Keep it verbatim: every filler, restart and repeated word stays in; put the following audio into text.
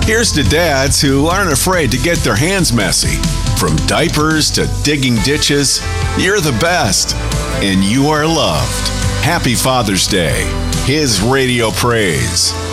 Here's to dads who aren't afraid to get their hands messy. From diapers to digging ditches, you're the best, and you are loved. Happy Father's Day. His Radio Praise.